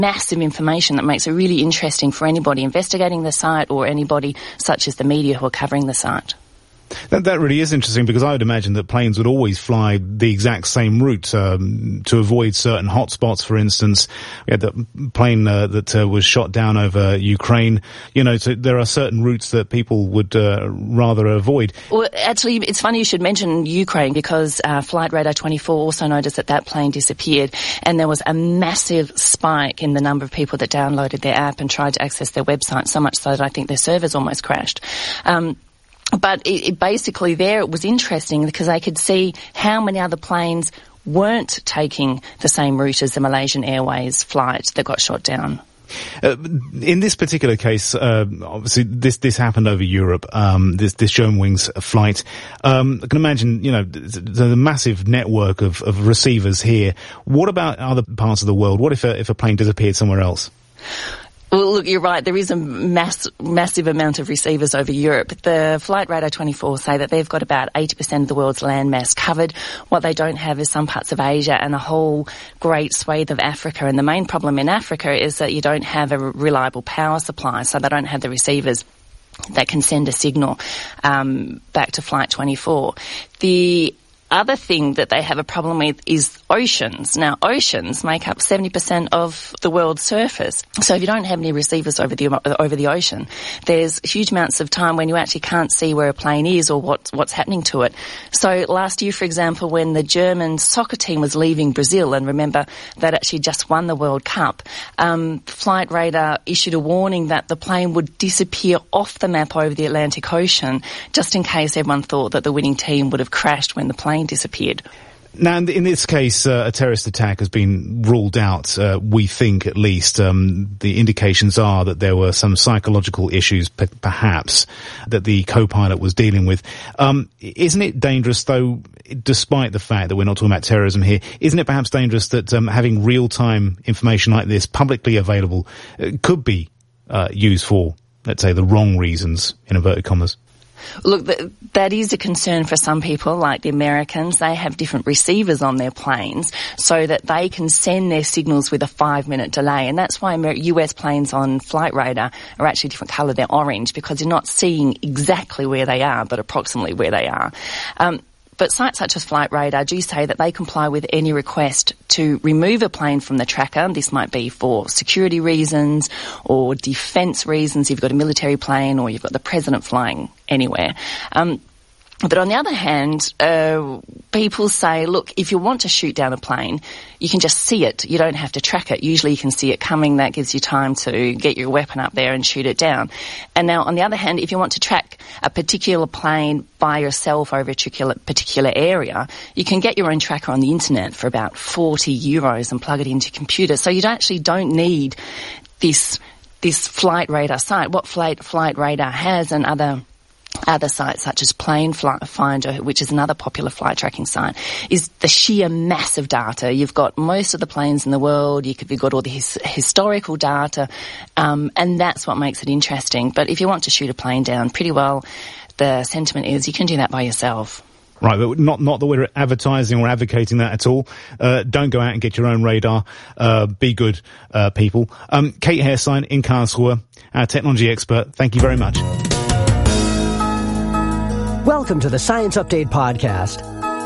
massive information that makes it really interesting for anybody investigating the site or anybody such as the media who are covering the site. That really is interesting, because I would imagine that planes would always fly the exact same route to avoid certain hotspots. For instance, we had the plane that was shot down over Ukraine. So there are certain routes that people would rather avoid. Well, actually, it's funny you should mention Ukraine, because Flight Radar 24 also noticed that plane disappeared, and there was a massive spike in the number of people that downloaded their app and tried to access their website, so much so that I think their servers almost crashed. But it basically there it was interesting because they could see how many other planes weren't taking the same route as the Malaysian Airways flight that got shot down. In this particular case, obviously this happened over Europe, this Germanwings flight. I can imagine, the massive network of receivers here. What about other parts of the world? What if a plane disappeared somewhere else? Well, look, you're right. There is a massive amount of receivers over Europe. The Flight Radar 24 say that they've got about 80% of the world's landmass covered. What they don't have is some parts of Asia and a whole great swathe of Africa. And the main problem in Africa is that you don't have a reliable power supply, so they don't have the receivers that can send a signal back to Flight 24. The other thing that they have a problem with is oceans. Now, oceans make up 70% of the world's surface. So if you don't have any receivers over the ocean, there's huge amounts of time when you actually can't see where a plane is or what's happening to it. So last year, for example, when the German soccer team was leaving Brazil, and remember, they'd actually just won the World Cup, Flight Radar issued a warning that the plane would disappear off the map over the Atlantic Ocean, just in case everyone thought that the winning team would have crashed when the plane disappeared. Now, in this case, a terrorist attack has been ruled out, we think at least. The indications are that there were some psychological issues, perhaps, that the co-pilot was dealing with. Isn't it dangerous, though, despite the fact that we're not talking about terrorism here, isn't it perhaps dangerous that having real-time information like this publicly available could be used for, let's say, the wrong reasons, in inverted commas? Look, that is a concern for some people, like the Americans. They have different receivers on their planes so that they can send their signals with a 5-minute delay. And that's why US planes on Flight Radar are actually a different colour. They're orange, because you're not seeing exactly where they are, but approximately where they are. But sites such as Flight Radar do say that they comply with any request to remove a plane from the tracker. This might be for security reasons or defence reasons. You've got a military plane or you've got the president flying anywhere. But on the other hand, people say, look, if you want to shoot down a plane, you can just see it. You don't have to track it. Usually you can see it coming. That gives you time to get your weapon up there and shoot it down. And now, on the other hand, if you want to track a particular plane by yourself over a particular area, you can get your own tracker on the internet for about €40 and plug it into your computer. So you actually don't need this Flight Radar site. What Flight Radar has, and other sites such as Plane Finder, which is another popular flight tracking site, is the sheer mass of data. You've got most of the planes in the world, you've got all the historical data, and that's what makes it interesting. But if you want to shoot a plane down, pretty well the sentiment is you can do that by yourself. Right, but not that we're advertising or advocating that at all. Don't go out and get your own radar. Be good, people. Kate Hairsign in Karlsruhe, our technology expert, thank you very much. Welcome to the Science Update Podcast.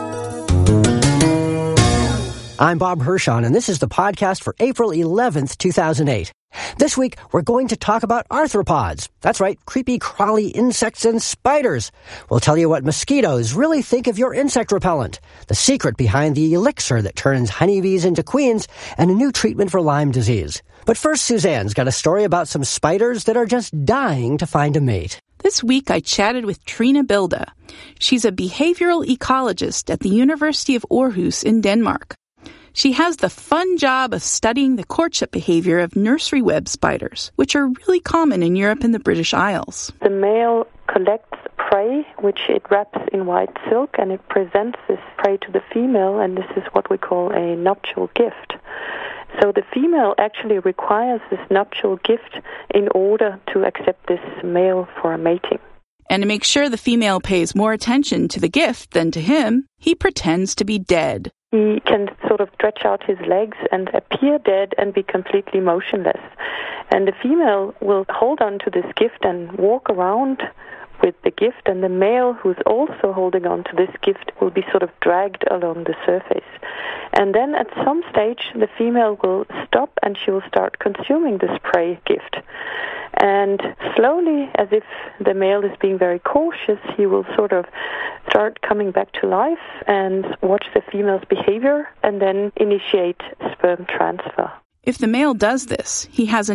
I'm Bob Hirschon, and this is the podcast for April 11th, 2008. This week, we're going to talk about arthropods. That's right, creepy, crawly insects and spiders. We'll tell you what mosquitoes really think of your insect repellent, the secret behind the elixir that turns honeybees into queens, and a new treatment for Lyme disease. But first, Suzanne's got a story about some spiders that are just dying to find a mate. This week, I chatted with Trine Bilde. She's a behavioral ecologist at the University of Aarhus in Denmark. She has the fun job of studying the courtship behavior of nursery web spiders, which are really common in Europe and the British Isles. The male collects prey, which it wraps in white silk, and it presents this prey to the female, and this is what we call a nuptial gift. So the female actually requires this nuptial gift in order to accept this male for a mating. And to make sure the female pays more attention to the gift than to him, he pretends to be dead. he can sort of stretch out his legs and appear dead and be completely motionless. And the female will hold on to this gift and walk around with the gift, and the male, who's also holding on to this gift, will be sort of dragged along the surface. And then at some stage, the female will stop and she will start consuming this prey gift. And slowly, as if the male is being very cautious, he will sort of start coming back to life and watch the female's behavior and then initiate sperm transfer. If the male does this, he has a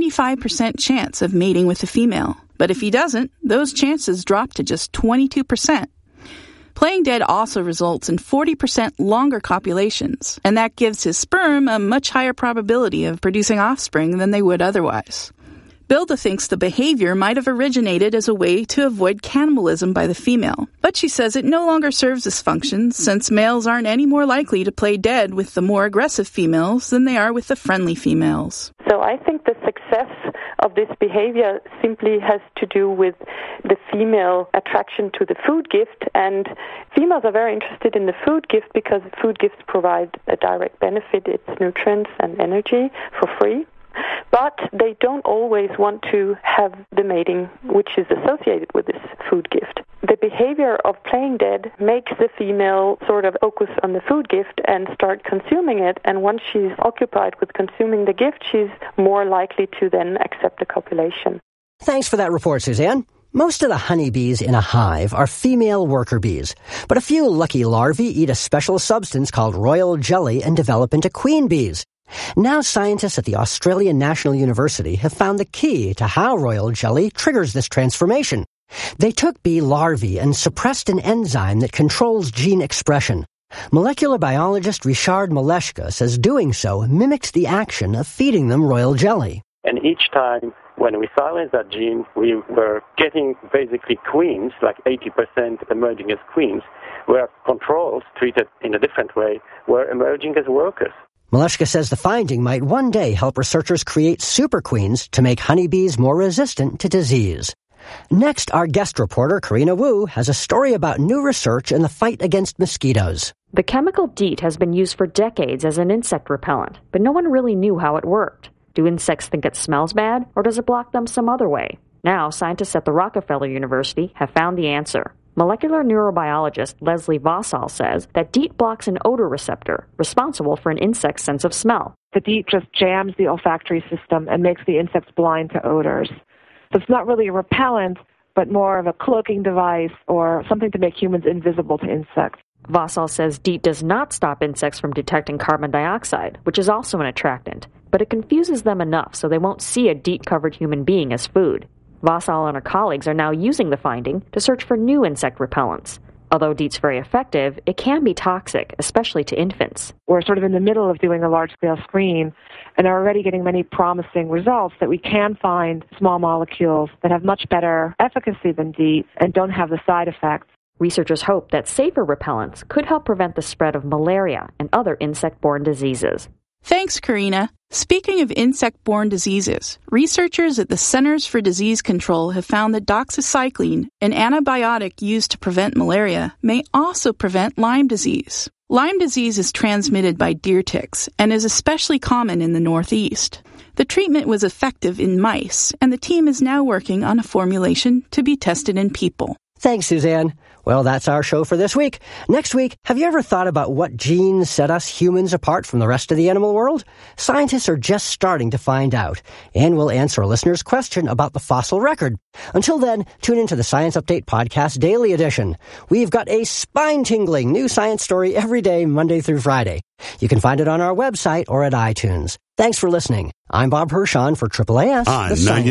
95% chance of mating with the female. But if he doesn't, those chances drop to just 22%. Playing dead also results in 40% longer copulations, and that gives his sperm a much higher probability of producing offspring than they would otherwise. Bilda thinks the behavior might have originated as a way to avoid cannibalism by the female, but she says it no longer serves this function since males aren't any more likely to play dead with the more aggressive females than they are with the friendly females. So I think the success of this behavior simply has to do with the female attraction to the food gift, and females are very interested in the food gift because food gifts provide a direct benefit, it's nutrients and energy for free. But they don't always want to have the mating which is associated with this food gift. The behavior of playing dead makes the female sort of focus on the food gift and start consuming it, and once she's occupied with consuming the gift, she's more likely to then accept the copulation. Thanks for that report, Suzanne. Most of the honeybees in a hive are female worker bees, but a few lucky larvae eat a special substance called royal jelly and develop into queen bees. Now scientists at the Australian National University have found the key to how royal jelly triggers this transformation. They took bee larvae and suppressed an enzyme that controls gene expression. Molecular biologist Richard Maleshka says doing so mimics the action of feeding them royal jelly. And each time when we silenced that gene, we were getting basically queens, like 80% emerging as queens, where controls treated in a different way were emerging as workers. Maleshka says the finding might one day help researchers create super queens to make honeybees more resistant to disease. Next, our guest reporter, Karina Wu, has a story about new research in the fight against mosquitoes. The chemical DEET has been used for decades as an insect repellent, but no one really knew how it worked. Do insects think it smells bad, or does it block them some other way? Now, scientists at the Rockefeller University have found the answer. Molecular neurobiologist Leslie Vossall says that DEET blocks an odor receptor responsible for an insect's sense of smell. The DEET just jams the olfactory system and makes the insects blind to odors. So it's not really a repellent, but more of a cloaking device or something to make humans invisible to insects. Vossall says DEET does not stop insects from detecting carbon dioxide, which is also an attractant, but it confuses them enough so they won't see a DEET-covered human being as food. Vossall and her colleagues are now using the finding to search for new insect repellents. Although DEET's very effective, it can be toxic, especially to infants. We're sort of in the middle of doing a large-scale screen and are already getting many promising results that we can find small molecules that have much better efficacy than DEET and don't have the side effects. Researchers hope that safer repellents could help prevent the spread of malaria and other insect-borne diseases. Thanks, Karina. Speaking of insect-borne diseases, researchers at the Centers for Disease Control have found that doxycycline, an antibiotic used to prevent malaria, may also prevent Lyme disease. Lyme disease is transmitted by deer ticks and is especially common in the Northeast. The treatment was effective in mice, and the team is now working on a formulation to be tested in people. Thanks, Suzanne. Well, that's our show for this week. Next week, have you ever thought about what genes set us humans apart from the rest of the animal world? Scientists are just starting to find out, and we'll answer a listener's question about the fossil record. Until then, tune into the Science Update Podcast Daily Edition. We've got a spine-tingling new science story every day, Monday through Friday. You can find it on our website or at iTunes. Thanks for listening. I'm Bob Hirschon for AAAS. On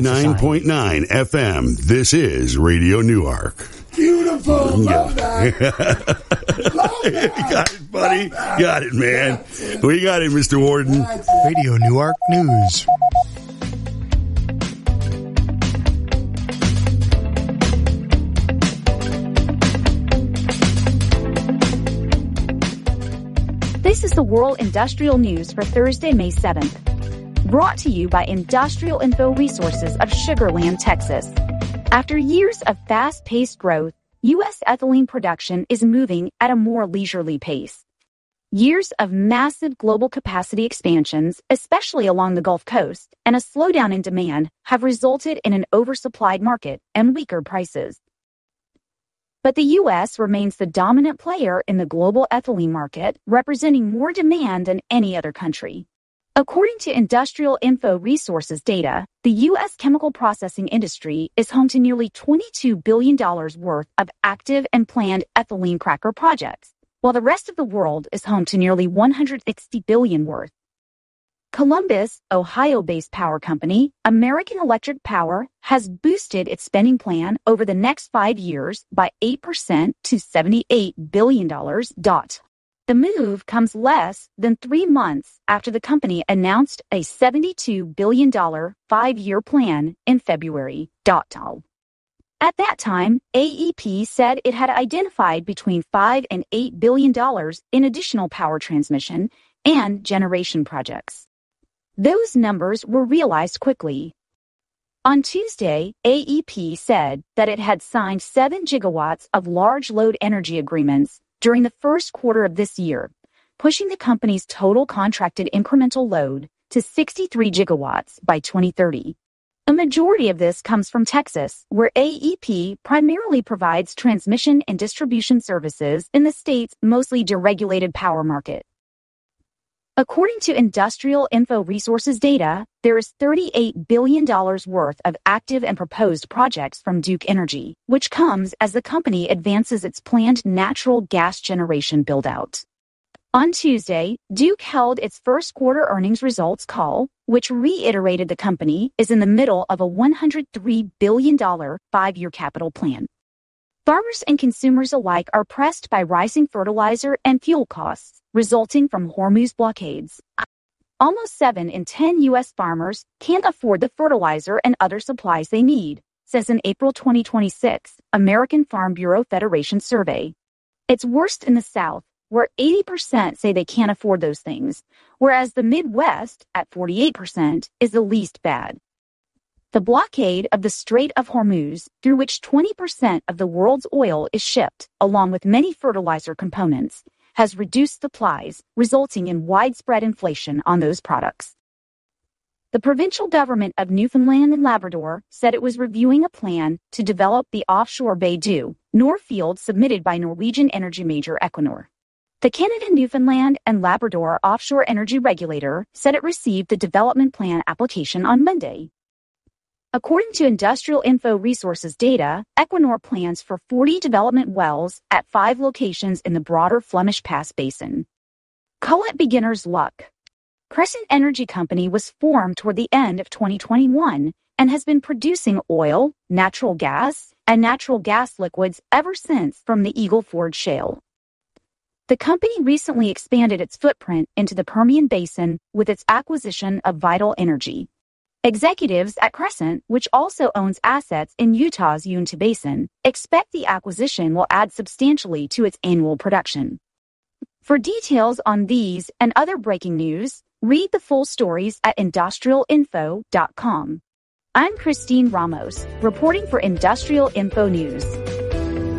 99.9 FM, this is Radio Newark. Beautiful. Love that. Love that. Got it, buddy. Got it, man. We got it, Mr. Warden. Radio Newark News. This is the World Industrial News for Thursday, May 7th. Brought to you by Industrial Info Resources of Sugar Land, Texas. After years of fast-paced growth, U.S. ethylene production is moving at a more leisurely pace. Years of massive global capacity expansions, especially along the Gulf Coast, and a slowdown in demand have resulted in an oversupplied market and weaker prices. But the U.S. remains the dominant player in the global ethylene market, representing more demand than any other country. According to Industrial Info Resources data, the U.S. chemical processing industry is home to nearly $22 billion worth of active and planned ethylene cracker projects, while the rest of the world is home to nearly $160 billion worth. Columbus, Ohio-based power company, American Electric Power, has boosted its spending plan over the next 5 years by 8% to $78 billion. The move comes less than 3 months after the company announced a $72 billion 5-year plan in February. At that time, AEP said it had identified between $5 and $8 billion in additional power transmission and generation projects. Those numbers were realized quickly. On Tuesday, AEP said that it had signed 7 gigawatts of large load energy agreements during the first quarter of this year, pushing the company's total contracted incremental load to 63 gigawatts by 2030. A majority of this comes from Texas, where AEP primarily provides transmission and distribution services in the state's mostly deregulated power market. According to Industrial Info Resources data, there is $38 billion worth of active and proposed projects from Duke Energy, which comes as the company advances its planned natural gas generation build-out. On Tuesday, Duke held its first quarter earnings results call, which reiterated the company is in the middle of a $103 billion 5-year capital plan. Farmers and consumers alike are pressed by rising fertilizer and fuel costs resulting from Hormuz blockades. Almost 7 in 10 U.S. farmers can't afford the fertilizer and other supplies they need, says an April 2026 American Farm Bureau Federation survey. It's worst in the South, where 80% say they can't afford those things, whereas the Midwest, at 48%, is the least bad. The blockade of the Strait of Hormuz, through which 20% of the world's oil is shipped, along with many fertilizer components, has reduced supplies, resulting in widespread inflation on those products. The provincial government of Newfoundland and Labrador said it was reviewing a plan to develop the offshore Beidou, Northfield submitted by Norwegian energy major Equinor. The Canada, Newfoundland, and Labrador Offshore Energy Regulator said it received the development plan application on Monday. According to Industrial Info Resources data, Equinor plans for 40 development wells at 5 locations in the broader Flemish Pass Basin. Call it beginner's luck. Crescent Energy Company was formed toward the end of 2021 and has been producing oil, natural gas, and natural gas liquids ever since from the Eagle Ford Shale. The company recently expanded its footprint into the Permian Basin with its acquisition of Vital Energy. Executives at Crescent, which also owns assets in Utah's Uinta Basin, expect the acquisition will add substantially to its annual production. For details on these and other breaking news, read the full stories at industrialinfo.com. I'm Christine Ramos, reporting for Industrial Info News.